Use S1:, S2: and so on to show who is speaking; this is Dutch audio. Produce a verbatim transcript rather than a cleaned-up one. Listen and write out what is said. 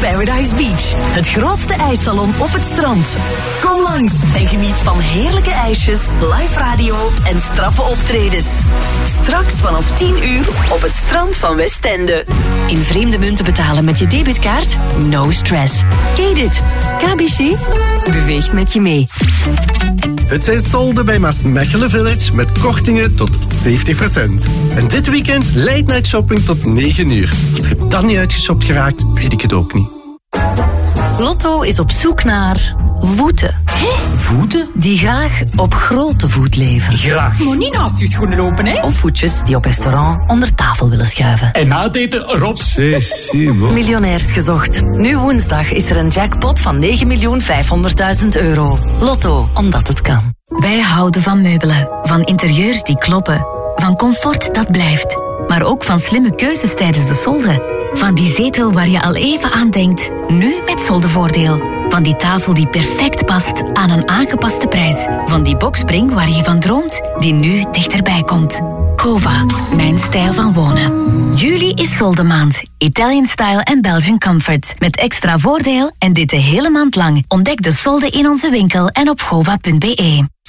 S1: Paradise Beach, het grootste ijssalon op het strand. Kom langs en geniet van heerlijke ijsjes, live radio en straffe optredens. Straks vanaf tien uur op het strand van Westende.
S2: In vreemde munten betalen met je debitkaart? No stress. Ken dit? K B C beweegt met je mee.
S3: Het zijn solden bij Maasmechelen Village met kortingen tot zeventig procent. En dit weekend late night shopping tot negen uur. Als je dan niet uitgeshopt geraakt, weet ik het ook niet.
S1: Lotto is op zoek naar voeten.
S4: Hé? Voeten?
S1: Die graag op grote voet leven.
S4: Graag.
S5: Moet niet naast je schoenen lopen, hè?
S1: Of voetjes die op restaurant onder tafel willen schuiven.
S4: En na het eten erop.
S1: Miljonairs gezocht. Nu woensdag is er een jackpot van negen miljoen vijfhonderdduizend euro. Lotto, omdat het kan.
S2: Wij houden van meubelen. Van interieurs die kloppen. Van comfort dat blijft. Maar ook van slimme keuzes tijdens de solden. Van die zetel waar je al even aan denkt. Nu met soldevoordeel. Van die tafel die perfect past aan een aangepaste prijs. Van die boxspring waar je van droomt, die nu dichterbij komt. Cova, mijn stijl van wonen. Juli is soldemaand. Italian style en Belgian comfort. Met extra voordeel en dit de hele maand lang. Ontdek de solden in onze winkel en op gova punt be.